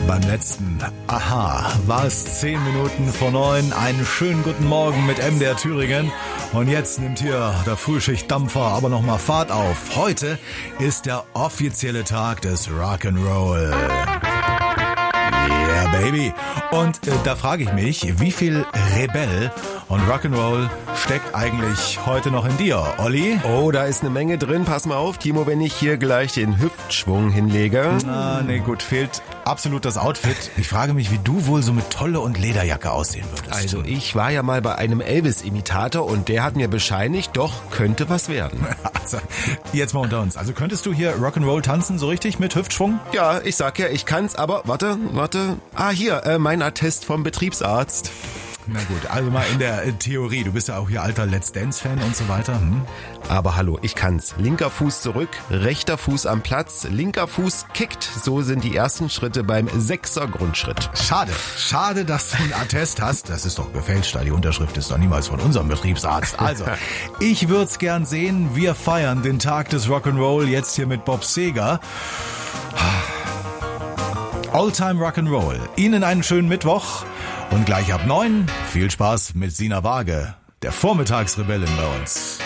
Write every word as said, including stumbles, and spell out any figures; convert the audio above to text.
Beim letzten Aha war es zehn Minuten vor neun. Einen schönen guten Morgen mit M D R Thüringen. Und jetzt nimmt hier der Frühschichtdampfer aber nochmal Fahrt auf. Heute ist der offizielle Tag des Rock'n'Roll. Yeah, baby. Und äh, da frage ich mich, wie viel Rebell und Rock'n'Roll steckt eigentlich heute noch in dir, Olli? Oh, da ist eine Menge drin. Pass mal auf, Timo, wenn ich hier gleich den Hüftschwung hinlege. Ah, nee, gut, fehlt absolut das Outfit. Ich frage mich, wie du wohl so mit Tolle und Lederjacke aussehen würdest. Also ich war ja mal bei einem Elvis-Imitator und der hat mir bescheinigt, doch, könnte was werden. Also, jetzt mal unter uns. Also könntest du hier Rock'n'Roll tanzen, so richtig, mit Hüftschwung? Ja, ich sag ja, ich kann's, aber warte, warte. Ah, hier, äh, mein Attest vom Betriebsarzt. Na gut, also mal in der äh, Theorie. Du bist ja auch hier alter Let's Dance-Fan und so weiter. Hm? Aber hallo, ich kann's. Linker Fuß zurück, rechter Fuß am Platz, linker Fuß kickt. So sind die ersten Schritte beim Sechser-Grundschritt. Schade, schade, dass du einen Attest hast. Das ist doch gefälscht, die Unterschrift ist doch niemals von unserem Betriebsarzt. Also, ich würd's gern sehen. Wir feiern den Tag des Rock'n'Roll jetzt hier mit Bob Seger. All-Time Rock'n'Roll. Ihnen einen schönen Mittwoch. Und gleich ab neun viel Spaß mit Sina Waage, der Vormittagsrebellin bei uns.